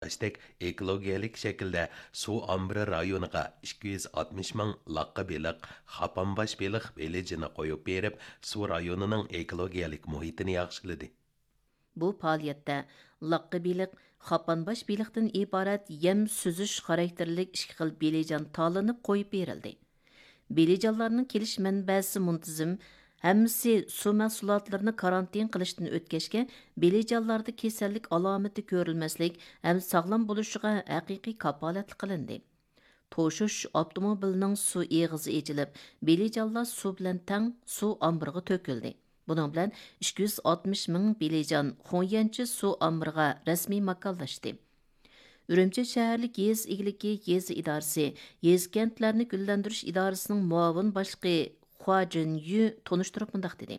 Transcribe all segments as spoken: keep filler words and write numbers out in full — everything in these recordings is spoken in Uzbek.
qilg'achdek ekologiyalik shaklda suv ombiri rayoniga ikki yuz oltmish ming laqqa beliq, xapanbash beliq belejini qo'yib berib, suv rayonining ekologiyalik muhitini yaxshiladi. Bu faoliyatda laqqa beliq, xapanbash beliqdan iborat yem süzüş xarakterlik ikki xil belejan tanlanib qo'yib berildi. Belejanlarning kelish manbasi muntizim, hammasi suv mahsulotlarini karantin qilishdan o'tkashga belejanlarda kasallik alomati ko'rilmaslik ham sog'lom bo'lishiga haqiqiy kapolat qilindi. To'shish avtomobilining suv eg'izi echilib, belejanlar suv bilan tang suv ombiriga to'kildi. Buning bilan ikki yuz oltmish ming belejan Xonyanchi suv ombiriga rasmiy makonlashdi. Ürümçi şəhərlik yez igiliki yez idarəsi, yez kəntlərini güllendiriş idarəsinin muavin başlığı Hua Jin-yu tonuşturup mındaq dedi.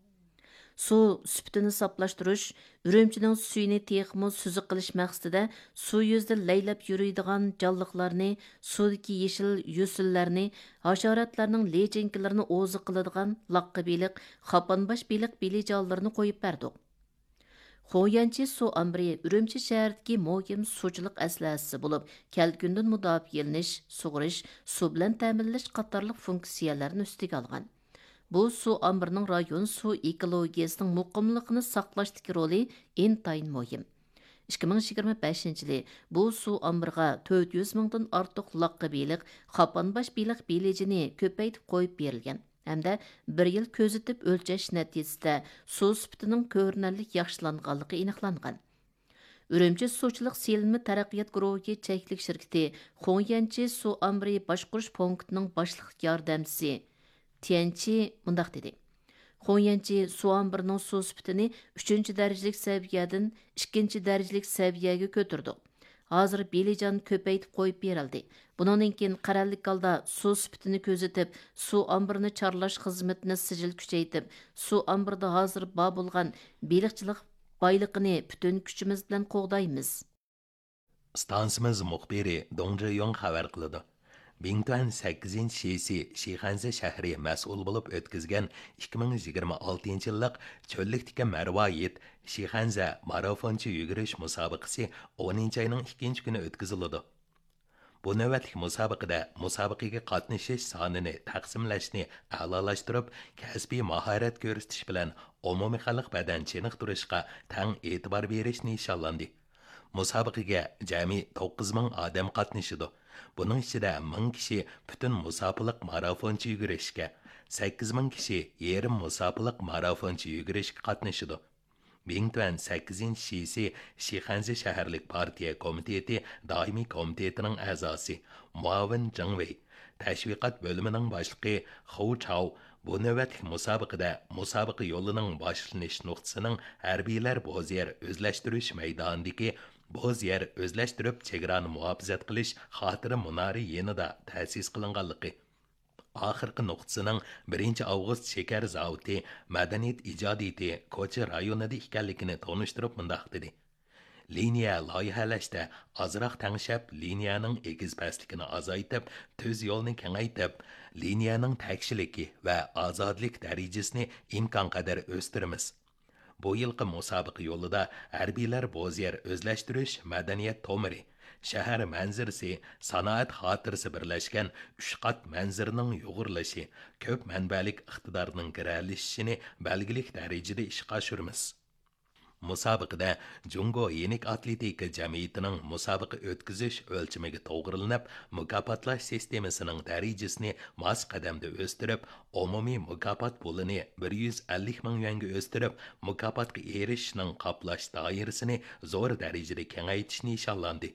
Su süptini saplaştırış, ürümçinin suyunu texmi süzük qilish maqsadida su yüzdə laylab yürüydigan canlıqlarni, sudaki yeşil yüsüllərni, haşaratlarning lejinkilarini ozu qiladigan laqqa beliq, xapanbaş beliq belijanlarni qo'yib berdik. Xoyanchi suv ombiri Ürümçi shahridagi muhim suvchilik aslahasi bo'lib, kelgundan mudofialanish, sug'urish, suv bilan ta'minlash qatorliq funksiyalarni ustiga olgan. Bu suv ombirining rayon suv ekologiyasining muqimligini saqlashdagi roli intayin muhim. ikki ming yigirma beshinchi yili bu suv ombiriga to'rt yuz mingdan ortiq laqqa beliq, xapanbash beliq belejini ko'paytib qo'yib berilgan. Hamda bir yil ko'zitib o'lchash natijasida suv sifatining ko'rinarlik yaxshilanganligi aniqlangan. Ürümçi suvchilik selimi taraqqiyot guruhi cheklik shirkati Xonyanchi suv ombiri boshqarish punktining boshliq yordamchisi Tianchi mundaq dedi. Xonyanchi suv ombirining suv sifatini uchinchi darajalik saviyadan ikkinchi darajalik saviyaga ko'tardik. Hozir belijan ko'paytib qo'yib berildi. Bundan keyin qarorlik holda suv sifatini ko'zitib, suv ombirini chorlash xizmatini sijil kuchaytib, suv ombirida hozir bor bo'lgan beliqchilik boyligini butun kuchimiz bilan qo'g'daymiz. Stansimiz muxbiri Dong Zhiyong xabar qiladi. Bingtuan sakkizinchi shisi Shixanzi shahri mas'ul bo'lib o'tkazgan ikki ming yigirma oltinchi yillik cho'llikdagi marvoyit Shixanza marafonchi yugurish musobaqasi o'ninchi oyning ikkinchi kuni o'tkaziladi. Bu navbatlik musobaqada musobaqaga qatnashish sonini taqsimlashni a'lolashtirib, kasbiy mahorat ko'rsatish bilan umumiy xalq badan chiniqtirishga tang e'tibor berish nishonlandi. Musobaqaga jami to'qqiz ming odam qatnashidi. Buning ichida ming kishi butun musofilik marafonchi yugurishga, sakkiz ming kishi yarim musofilik marafonchi yugurishga qatnashidi. Bingtuan sakkizinchi shisi Shixanzi shaharlik partiya komiteti doimiy komitetining a'zosi Muavin Jingwei, tashviqot bo'limining boshlig'i Xu Chao bu navbatlik musobaqada musobaqa yo'lining boshlanish nuqtasining harbiylar bo'zyer o'zlashtirish maydonidagi bo'z yer o'zlashtirib chegarani muhofazat qilish xotira munori yenida ta'sis qilinganligi. Oxirgi nuqtasining birinchi avgust shakar zavodi madaniyat ijodiyati ko'cha rayonida ekanligini tonishtirib mundaq dedi. Liniya loyihalashda ozroq tangshab, liniyaning egiz pastligini azaytib, tuz yo'lni kengaytib, liniyaning takshiligi va ozodlik darajasini imkon qadar o'stiramiz. Bu yilqi musobaqa yo'lida harbiylar bo'zyer o'zlashtirish madaniyat tomiri, shahar manzarasi, sanoat xotirasi birlashgan uch qat manzarning yo'g'irlashi, ko'p manbalik iqtidorning kiralishishini belgilik darajada ishga oshiramiz. Musobaqada Jungo yenik atletika jamiyatining musobaqa o'tkazish o'lchamiga to'g'rilanib, mukofotlash sistemasining darajasini mos qadamda o'stirib, umumiy mukofot pulini bir yuz ellik ming yuanga o'stirib, mukofotga erishishning qoplash doirasini zo'r darajada kengaytirish nishonlandi.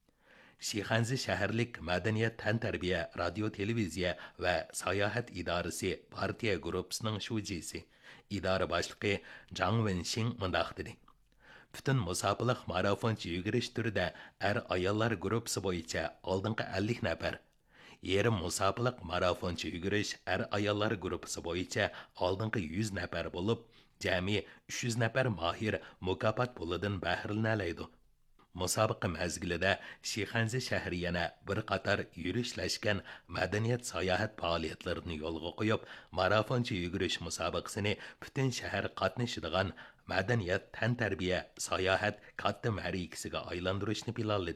Shixanzi shaharlik madaniyat tantarbiya, radio televiziya va sayohat idorasi partiya guruhisining shujisi, idora boshlig'i Zhang Wenxing mundaq dedi. Bütün musofilik marafonchi yugurish turida er ayollar guruhisi bo'yicha oldingi ellik nafar, yarim musofilik marafonchi yugurish er ayollar guruhisi bo'yicha oldingi yuz nafar bo'lib, jami uch yuz nafar mahir mukofot pulidan bahrilanadi. Musobaqa mazgilida Shixanzi shahri yana bir qator yurishlashgan madaniyat sayohat faoliyatlarini yo'lga qo'yib, marafonchi yugurish musobaqasini butun shahar qatnashadigan madaniyat, tantarbiya, sayohat katta ma'rikasiga aylantirishni planladi.